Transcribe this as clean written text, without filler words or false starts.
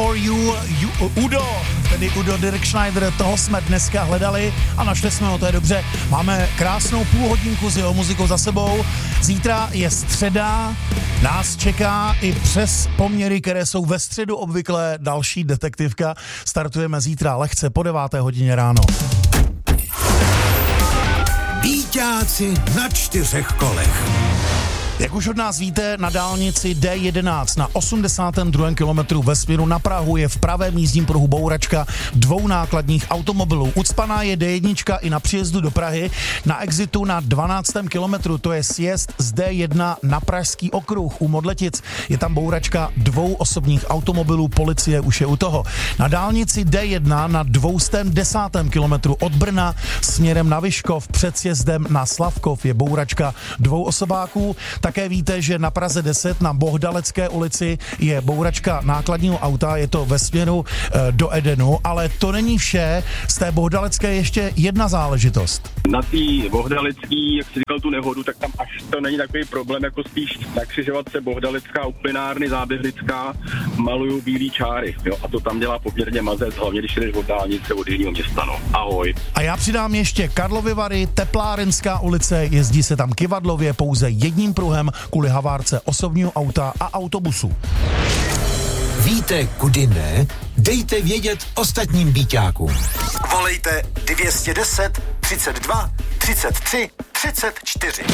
for You, Udo, tedy Udo Dirk Schneider, toho jsme dneska hledali a našli jsme ho, to je dobře. Máme krásnou půlhodinku s jeho muzikou za sebou. Zítra je středa, nás čeká i přes poměry, které jsou ve středu obvyklé, další detektivka. Startujeme zítra lehce po 9. hodině ráno. Býťáci na 4 kolech. Jak už od nás víte, na dálnici D11 na 82. kilometru ve směru na Prahu je v pravém jízdním pruhu bouračka 2 nákladních automobilů. Ucpaná je D1 i na příjezdu do Prahy. Na exitu na 12. kilometru, to je sjezd z D1 na Pražský okruh u Modletic, je tam bouračka 2 osobních automobilů, policie už je u toho. Na dálnici D1 na 210. kilometru od Brna směrem na Vyškov před sjezdem na Slavkov je bouračka 2 osobáků. Také víte, že na Praze 10 na Bohdalecké ulici je bouračka nákladního auta, je to ve směru do Edenu, ale to není vše, z té Bohdalecké ještě jedna záležitost. Na té Bohdalecký, jak jsi říkal tu nehodu, tak tam až to není takový problém, jako spíš na křižovatce Bohdalecká, Uplinárny, Záběhlická malují bílý čáry, jo, a to tam dělá poměrně mazec, hlavně když jdeš od dálnice od jiného města, no. Ahoj. A já přidám ještě Karlovy Vary, Teplárenská ulice, jezdí se tam kivadlově pouze jedním pruhem kvůli havárce osobního auta a autobusu. Víte, kudy ne? Dejte vědět ostatním býťákům. Volejte 210 32 33 34.